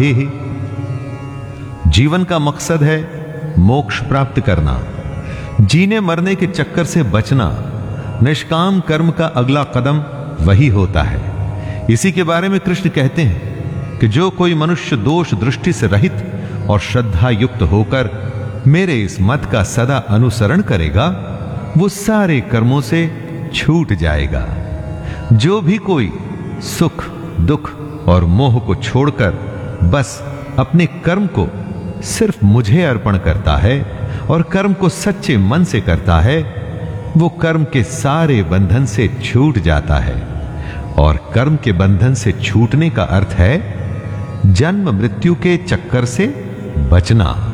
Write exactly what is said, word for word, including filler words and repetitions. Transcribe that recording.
ही जीवन का मकसद है मोक्ष प्राप्त करना, जीने मरने के चक्कर से बचना। निष्काम कर्म का अगला कदम वही होता है। इसी के बारे में कृष्ण कहते हैं कि जो कोई मनुष्य दोष दृष्टि से रहित और श्रद्धा युक्त होकर मेरे इस मत का सदा अनुसरण करेगा, वो सारे कर्मों से छूट जाएगा। जो भी कोई सुख दुख और मोह को छोड़कर बस अपने कर्म को सिर्फ मुझे अर्पण करता है और कर्म को सच्चे मन से करता है, वो कर्म के सारे बंधन से छूट जाता है। और कर्म के बंधन से छूटने का अर्थ है जन्म मृत्यु के चक्कर से बचना।